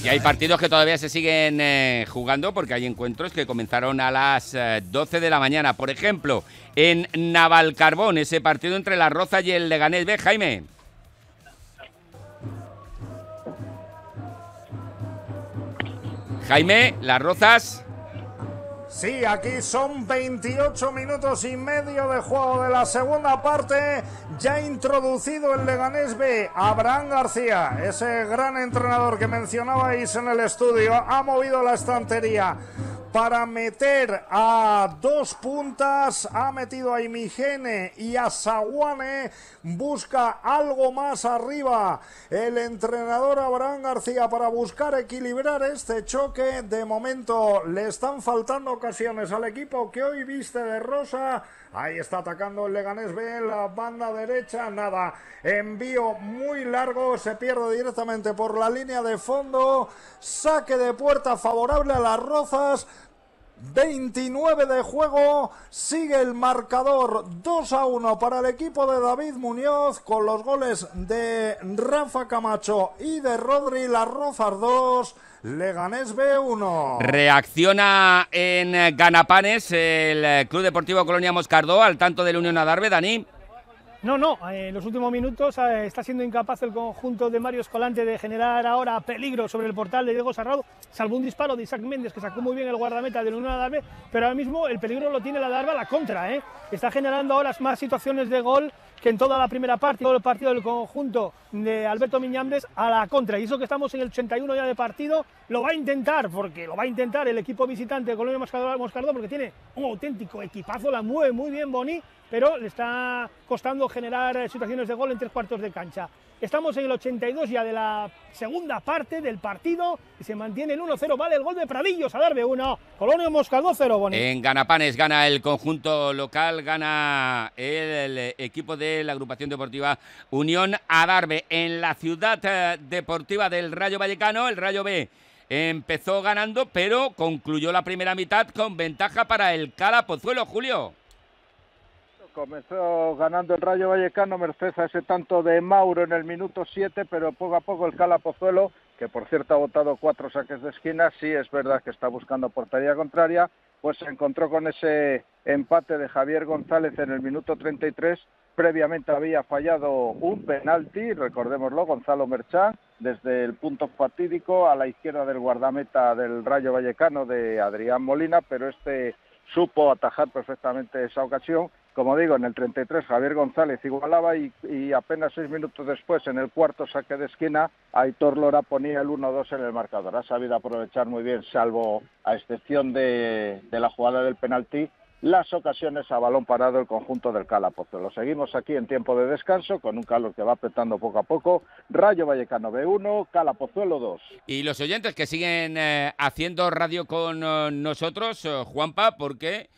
Y hay partidos que todavía se siguen jugando porque hay encuentros que comenzaron a las 12 de la mañana. Por ejemplo, en Navalcarbón, ese partido entre Las Rozas y el Leganés B. Jaime. Jaime, Las Rozas. Sí, aquí son 28 minutos y medio de juego de la segunda parte. Ya introducido el Leganés B, Abraham García, ese gran entrenador que mencionabais en el estudio, ha movido la estantería para meter a dos puntas, ha metido a Imigene y a Saguane, busca algo más arriba el entrenador Abraham García para buscar equilibrar este choque. De momento le están faltando ocasiones al equipo que hoy viste de rosa. Ahí está atacando el Leganés B en la banda derecha, nada, envío muy largo, se pierde directamente por la línea de fondo, saque de puerta favorable a Las Rozas. 29 de juego, sigue el marcador 2-1 para el equipo de David Muñoz con los goles de Rafa Camacho y de Rodri. Las Rozas 2, Leganés B 1. Reacciona en Ganapanes el Club Deportivo Colonia Moscardó al tanto del Unión Adarve, Dani. No, en los últimos minutos está siendo incapaz el conjunto de Mario Escolante de generar ahora peligro sobre el portal de Diego Sarrado, salvo un disparo de Isaac Méndez que sacó muy bien el guardameta del Unión Adarve, pero ahora mismo el peligro lo tiene la Adarve a la contra, Está generando ahora más situaciones de gol que en toda la primera parte, todo el partido del conjunto de Alberto Miñambres a la contra, y eso que estamos en el 81 ya de partido, lo va a intentar el equipo visitante de Colonia Moscardó porque tiene un auténtico equipazo, la mueve muy bien Boni, pero le está costando generar situaciones de gol en 3/4 de cancha. Estamos en el 82 ya de la segunda parte del partido y se mantiene el 1-0, vale el gol de Pradillos, Adarve 1, Colonia Moscardó 0, Boni. En Ganapanes gana el conjunto local, gana el equipo de la agrupación deportiva Unión Adarve. En la ciudad deportiva del Rayo Vallecano, el Rayo B empezó ganando, pero concluyó la primera mitad con ventaja para el Cala Pozuelo, Julio. Comenzó ganando el Rayo Vallecano merced a ese tanto de Mauro en el minuto 7, pero poco a poco el Cala Pozuelo, que por cierto ha botado 4 saques de esquina, sí es verdad que está buscando portería contraria, pues se encontró con ese empate de Javier González en el minuto 33. Previamente había fallado un penalti, recordémoslo, Gonzalo Merchán, desde el punto fatídico a la izquierda del guardameta del Rayo Vallecano de Adrián Molina, pero supo atajar perfectamente esa ocasión. Como digo, en el 33 Javier González igualaba y apenas 6 minutos después, en el cuarto saque de esquina, Aitor Lora ponía el 1-2 en el marcador. Ha sabido aprovechar muy bien, salvo a excepción de la jugada del penalti, las ocasiones a balón parado el conjunto del Cala Pozuelo. Seguimos aquí en tiempo de descanso, con un calor que va apretando poco a poco. Rayo Vallecano B1, Cala Pozuelo 2. Y los oyentes que siguen haciendo radio con nosotros, Juanpa, porque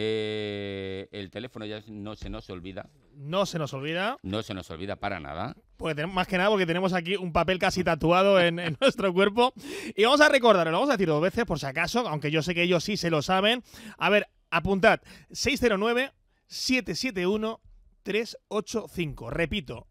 el teléfono ya no se nos olvida. No se nos olvida. No se nos olvida para nada. Porque más que nada porque tenemos aquí un papel casi tatuado en nuestro cuerpo. Y vamos a recordarlo, lo vamos a decir 2 veces por si acaso, aunque yo sé que ellos sí se lo saben. A ver, apuntad, 609-771-385. Repito,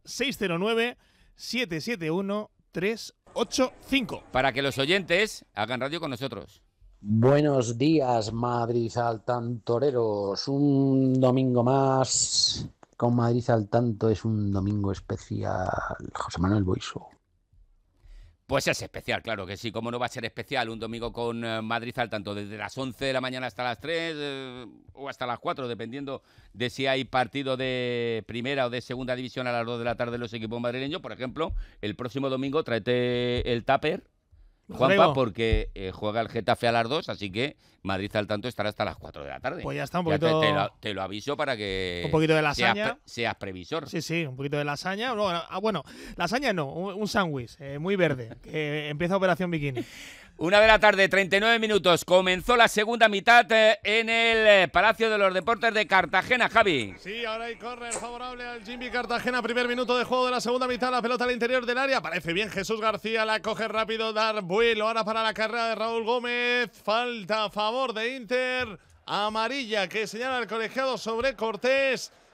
609-771-385. Para que los oyentes hagan radio con nosotros. Buenos días, Madrid al tantoreros. Un domingo más con Madrid al tanto, es un domingo especial. José Manuel Boiso. Pues es especial, claro que sí. ¿Cómo no va a ser especial un domingo con Madrid al tanto? Desde las 11 de la mañana hasta las 3 o hasta las 4, dependiendo de si hay partido de primera o de segunda división a las 2 de la tarde los equipos madrileños. Por ejemplo, el próximo domingo tráete el tupper, Juanpa, porque juega el Getafe a las 2, así que Madrid al tanto estará hasta las 4 de la tarde. Pues ya está, un poquito... Te lo aviso para que un poquito de lasaña. Seas previsor. Sí, un poquito de lasaña. Bueno, lasaña no, un sándwich muy verde, que empieza Operación Bikini. 1 de la tarde, 39 minutos. Comenzó la segunda mitad en el Palacio de los Deportes de Cartagena, Javi. Sí, ahora hay córner favorable al Jimmy Cartagena. Primer minuto de juego de la segunda mitad. La pelota al interior del área. Parece bien Jesús García. La coge rápido, dar vuelo ahora para la carrera de Raúl Gómez. Falta a favor de Inter. Amarilla que señala el colegiado sobre Cortés.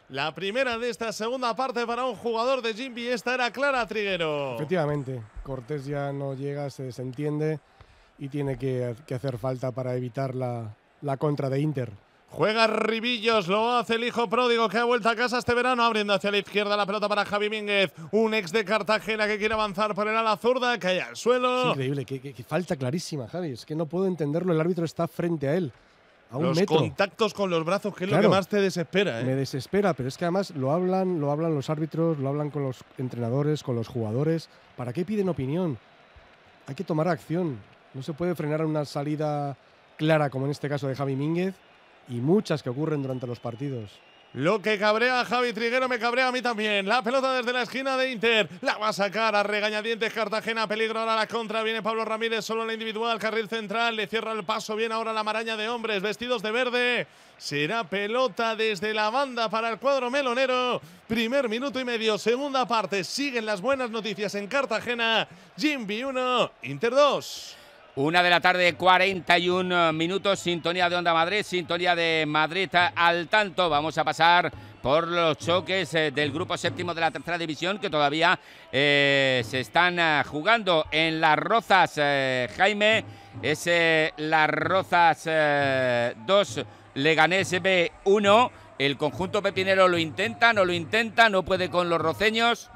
La primera de esta segunda parte para un jugador de Jimby. Esta era clara, Triguero. Efectivamente, Cortés ya no llega, se desentiende y tiene que hacer falta para evitar la contra de Inter. Juega Ribillos, lo hace el hijo pródigo que ha vuelto a casa este verano, abriendo hacia la izquierda la pelota para Javi Mínguez, un ex de Cartagena que quiere avanzar por el ala zurda, cae al suelo. Es increíble, que falta clarísima, Javi. Es que no puedo entenderlo, el árbitro está frente a él, a un metro. Los contactos con los brazos, que es lo que más te desespera. Me desespera, pero es que además lo hablan los árbitros, lo hablan con los entrenadores, con los jugadores. ¿Para qué piden opinión? Hay que tomar acción. No se puede frenar una salida clara, como en este caso de Javi Mínguez, y muchas que ocurren durante los partidos. Lo que cabrea a Javi Triguero me cabrea a mí también. La pelota desde la esquina de Inter. La va a sacar a regañadientes Cartagena. Peligro ahora la contra. Viene Pablo Ramírez solo en la individual. Carril central. Le cierra el paso bien ahora la maraña de hombres vestidos de verde. Será pelota desde la banda para el cuadro melonero. Primer minuto y medio. Segunda parte. Siguen las buenas noticias en Cartagena. Jimby 1, Inter 2. 1 de la tarde, 41 minutos, sintonía de Onda Madrid, sintonía de Madrid al tanto. Vamos a pasar por los choques del grupo séptimo de la tercera división que todavía se están jugando en Las Rozas. Jaime, es Las Rozas 2, Leganés B 1. El conjunto pepinero lo intenta, no puede con los roceños.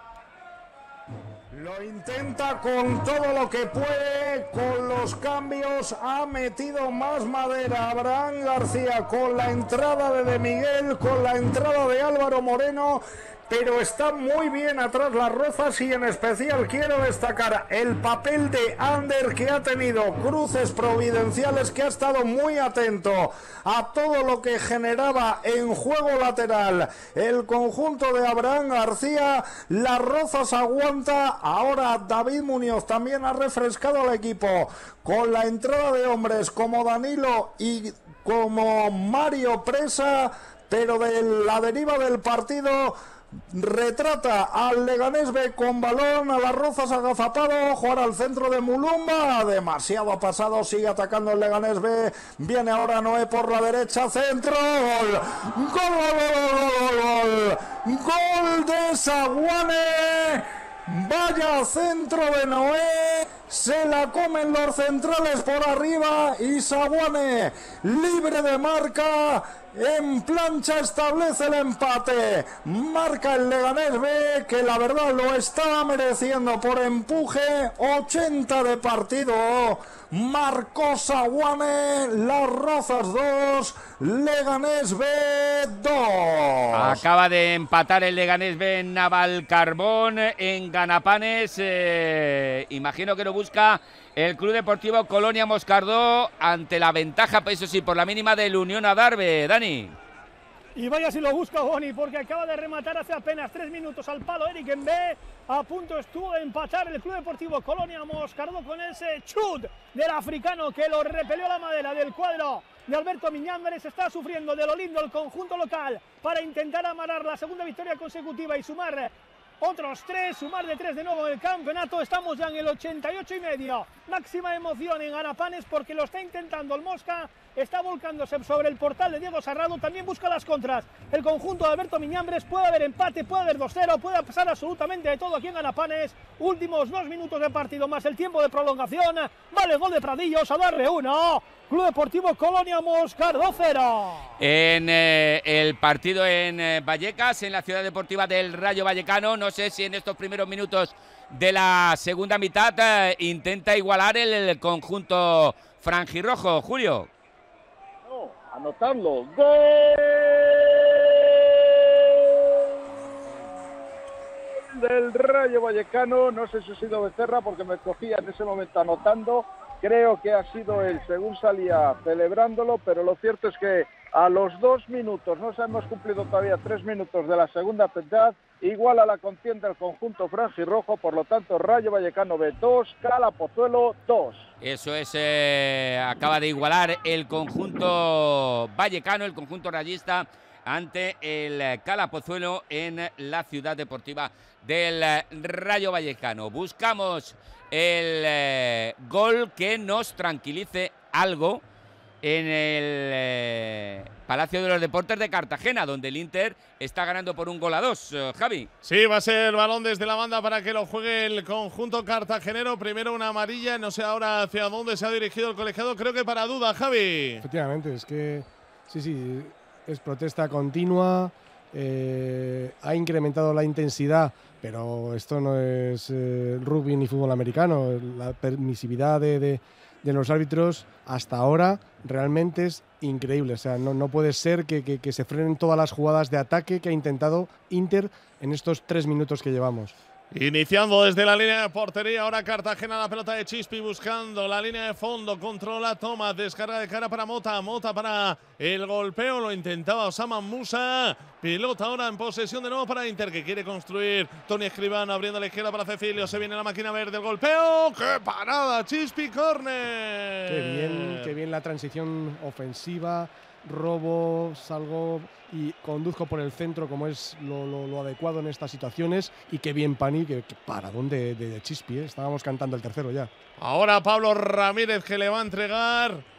Lo intenta con todo lo que puede, con los cambios, ha metido más madera Abraham García con la entrada de Miguel, con la entrada de Álvaro Moreno, pero está muy bien atrás Las Rozas y en especial quiero destacar el papel de Ander, que ha tenido cruces providenciales, que ha estado muy atento a todo lo que generaba en juego lateral el conjunto de Abraham García. Las Rozas aguanta, ahora David Muñoz también ha refrescado al equipo con la entrada de hombres como Danilo y como Mario Presa, pero de la deriva del partido retrata al Leganés B con balón, a Las Rozas agazapado, jugar al centro de Mulumba, demasiado pasado, sigue atacando el Leganés B, viene ahora Noé por la derecha, centro, gol de Saguane. Vaya centro de Noé, se la comen los centrales por arriba y Saguane, libre de marca, en plancha establece el empate. Marca el Leganés B, que la verdad lo está mereciendo por empuje. 80 de partido. Marcó Saguane, Las Rozas 2, Leganés B 2. Acaba de empatar el Leganés B en Navalcarbón, en Ganapanes. Imagino que lo busca el Club Deportivo Colonia Moscardó ante la ventaja, eso sí, por la mínima del Unión Adarve. Dani. Y vaya si lo busca Boni, porque acaba de rematar hace apenas 3 minutos al palo Eric en B. A punto estuvo de empatar el Club Deportivo Colonia Moscardó con ese chut del africano que lo repelió la madera del cuadro de Alberto Miñambres. Está sufriendo de lo lindo el conjunto local para intentar amarrar la segunda victoria consecutiva y sumar otros 3, sumar de 3 de nuevo en el campeonato. Estamos ya en el 88 y medio. Máxima emoción en Ganapanes porque lo está intentando el Mosca. Está volcándose sobre el portal de Diego Sarrado. También busca las contras el conjunto de Alberto Miñambres. Puede haber empate, puede haber 2-0, puede pasar absolutamente de todo aquí en Ganapanes. Últimos 2 minutos de partido más el tiempo de prolongación. Vale, gol de Pradillos, Adarve 1. Club Deportivo Colonia Moscardó 0. En el partido en Vallecas, en la ciudad deportiva del Rayo Vallecano, no sé si en estos primeros minutos de la segunda mitad intenta igualar el conjunto franjirrojo. Julio. No, anotarlo. ¡Gol del Rayo Vallecano! No sé si ha sido Becerra porque me cogía en ese momento anotando. Creo que ha sido él, según salía, celebrándolo, pero lo cierto es que a los 2 minutos, no se hemos cumplido todavía 3 minutos de la segunda mitad, igual a la contienda el conjunto franjirrojo, por lo tanto Rayo Vallecano B 2, Cala Pozuelo 2. Eso es, acaba de igualar el conjunto vallecano, el conjunto rayista, ante el Cala Pozuelo en la ciudad deportiva del Rayo Vallecano. Buscamos el gol que nos tranquilice algo en el Palacio de los Deportes de Cartagena, donde el Inter está ganando por 1-2, Javi. Sí, va a ser el balón desde la banda para que lo juegue el conjunto cartagenero. Primero una amarilla, no sé ahora hacia dónde se ha dirigido el colegiado, creo que para duda, Javi. Efectivamente, es que sí, es protesta continua, ha incrementado la intensidad, pero esto no es rugby ni fútbol americano. La permisividad de los árbitros hasta ahora realmente es increíble. O sea, no puede ser que se frenen todas las jugadas de ataque que ha intentado Inter en estos 3 minutos que llevamos. Iniciando desde la línea de portería, ahora Cartagena, la pelota de Chispi buscando la línea de fondo, controla, toma, descarga de cara para Mota, Mota para el golpeo, lo intentaba Osama Musa, pilota ahora en posesión de nuevo para Inter, que quiere construir Tony Escribano, abriendo a la izquierda para Cecilio, se viene la máquina verde, el golpeo, ¡qué parada! Chispi, córner. Qué bien la transición ofensiva, robo, salgo y conduzco por el centro como es lo adecuado en estas situaciones, y qué bien Pani, que paradón de Chispi, ¿eh? Estábamos cantando el tercero ya. Ahora Pablo Ramírez, que le va a entregar